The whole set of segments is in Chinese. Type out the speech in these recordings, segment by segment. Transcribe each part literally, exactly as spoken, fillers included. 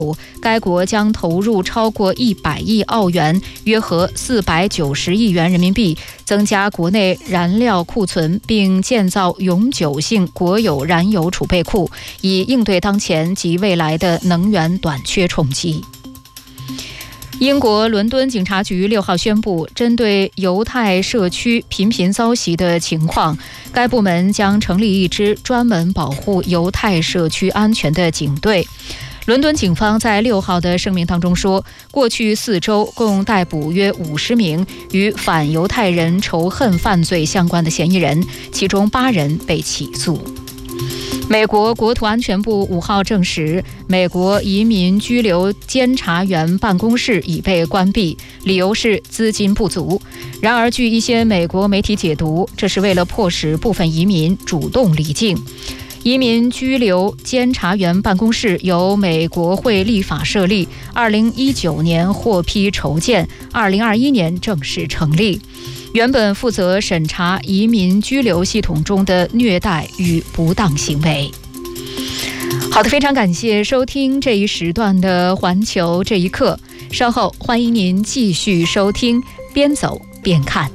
该国将投入超过一百亿澳元，约合四百九十亿元人民币，增加国内燃料库存，并建造永久性国有燃油储备库，以应对当前及未来的能源短缺冲击。英国伦敦警察局六号宣布，针对犹太社区频频遭袭的情况，该部门将成立一支专门保护犹太社区安全的警队。伦敦警方在六号的声明当中说，过去四周共逮捕约五十名与反犹太人仇恨犯罪相关的嫌疑人，其中八人被起诉。美国国土安全部五号证实，美国移民居留监察员办公室已被关闭，理由是资金不足。然而，据一些美国媒体解读，这是为了迫使部分移民主动离境。移民居留监察员办公室由美国会立法设立，二零一九年获批筹建，二零二一年正式成立。原本负责审查移民居留系统中的虐待与不当行为。好的，非常感谢收听这一时段的环球这一刻，稍后欢迎您继续收听边走边看。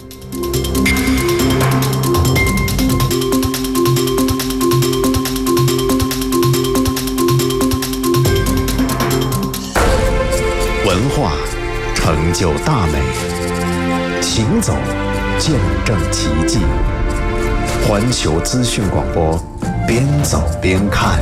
文化成就大美，行走见证奇迹。环球资讯广播，边走边看。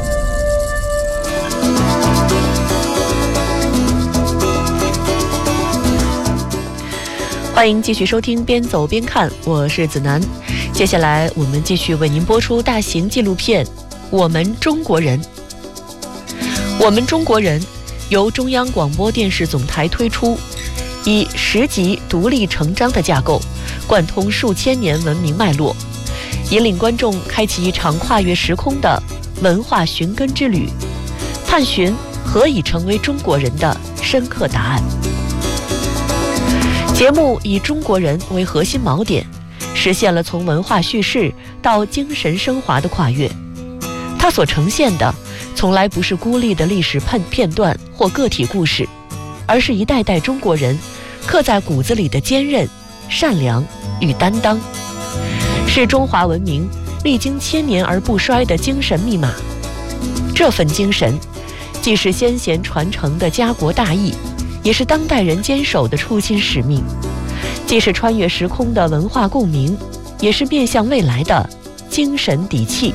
欢迎继续收听边走边看，我是子楠。接下来我们继续为您播出大型纪录片《我们中国人》。我们中国人由中央广播电视总台推出，以十集独立成章的架构，贯通数千年文明脉络，引领观众开启一场跨越时空的文化寻根之旅，探寻何以成为中国人的深刻答案。节目以中国人为核心锚点，实现了从文化叙事到精神升华的跨越。它所呈现的从来不是孤立的历史片段或个体故事，而是一代代中国人刻在骨子里的坚韧、善良与担当，是中华文明历经千年而不衰的精神密码。这份精神既是先贤传承的家国大义，也是当代人坚守的初心使命，既是穿越时空的文化共鸣，也是面向未来的精神底气。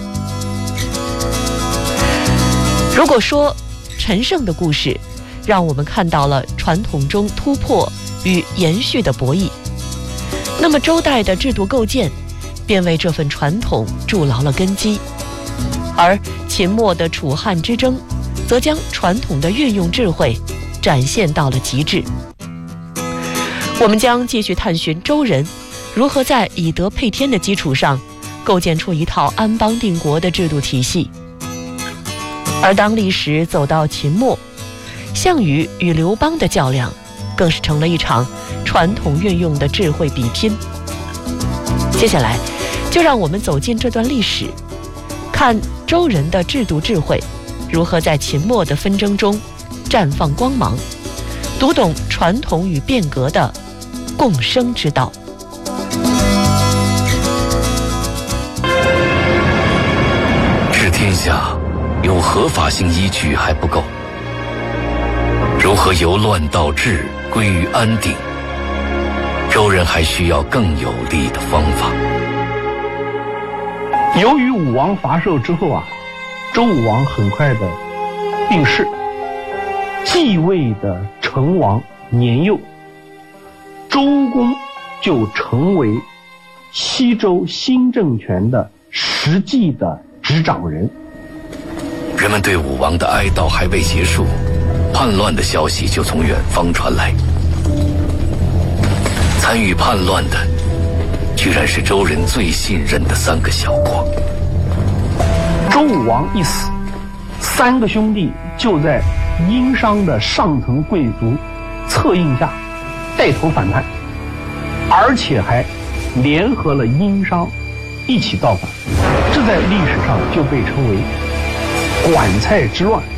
如果说陈胜的故事让我们看到了传统中突破与延续的博弈，那么周代的制度构建便为这份传统筑牢了根基，而秦末的楚汉之争则将传统的运用智慧展现到了极致。我们将继续探寻周人如何在以德配天的基础上构建出一套安邦定国的制度体系。而当历史走到秦末，项羽与刘邦的较量更是成了一场传统运用的智慧比拼。接下来就让我们走进这段历史，看周人的制度智慧如何在秦末的纷争中绽放光芒，读懂传统与变革的共生之道。 治天下有合法性依据还不够，如何由乱到治归于安定，周人还需要更有力的方法。 由于武王伐纣之后啊，周武王很快的病逝，继位的成王年幼，周公就成为西周新政权的实际的执掌人。 人们对武王的哀悼还未结束，叛乱的消息就从远方传来。参与叛乱的居然是周人最信任的三个小国。 周武王一死，三个兄弟就在殷商的上层贵族策应下带头反叛，而且还联合了殷商一起造反，这在历史上就被称为管蔡之乱。